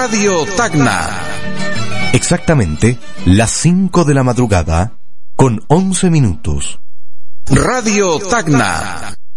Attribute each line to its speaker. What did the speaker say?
Speaker 1: Radio Tacna.
Speaker 2: Exactamente las 5 de la madrugada con 11 minutos.
Speaker 1: Radio Tacna.